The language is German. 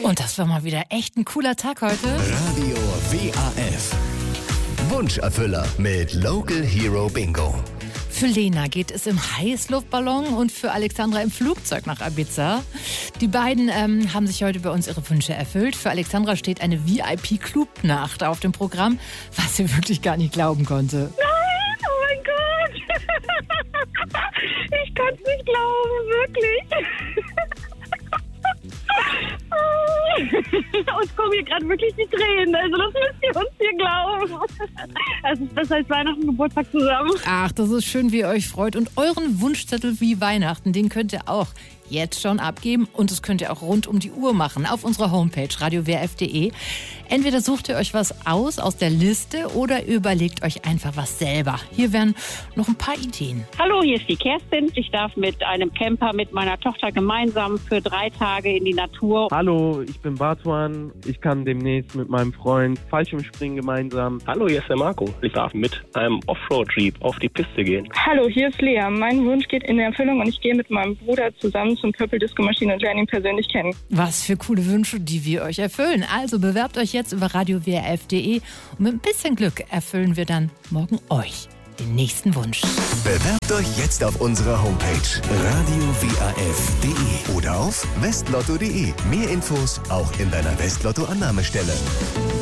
Und das war mal wieder echt ein cooler Tag heute. Radio WAF. Wunscherfüller mit Local Hero Bingo. Für Lena geht es im Heißluftballon und für Alexandra im Flugzeug nach Ibiza. Die beiden haben sich heute bei uns ihre Wünsche erfüllt. Für Alexandra steht eine VIP-Clubnacht auf dem Programm, was sie wirklich gar nicht glauben konnte. Nein, oh mein Gott. Ich kann es nicht glauben, wirklich. Uns kommen hier gerade wirklich die Tränen. Also das müsst ihr uns hier glauben. Es ist besser als Weihnachten und Geburtstag zusammen. Ach, das ist schön, wie ihr euch freut. Und euren Wunschzettel wie Weihnachten, den könnt ihr auch jetzt schon abgeben. Und das könnt ihr auch rund um die Uhr machen auf unserer Homepage radiowrf.de. Entweder sucht ihr euch was aus der Liste oder überlegt euch einfach was selber. Hier wären noch ein paar Ideen. Hallo, hier ist die Kerstin. Ich darf mit einem Camper mit meiner Tochter gemeinsam für 3 Tage in die Natur. Hallo, ich bin Bartuan. Ich kann demnächst mit meinem Freund Fallschirmspringen gemeinsam. Hallo, hier ist der Marco. Ich darf mit einem Offroad-Jeep auf die Piste gehen. Hallo, hier ist Lea. Mein Wunsch geht in Erfüllung und ich gehe mit meinem Bruder zusammen zum Purple Disco Machine und lernen ihn persönlich kennen. Was für coole Wünsche, die wir euch erfüllen. Also bewerbt euch jetzt über radiowrf.de und mit ein bisschen Glück erfüllen wir dann morgen euch den nächsten Wunsch. Bewerbt euch jetzt auf unserer Homepage radiowrf.de oder auf westlotto.de. Mehr Infos auch in deiner Westlotto-Annahmestelle.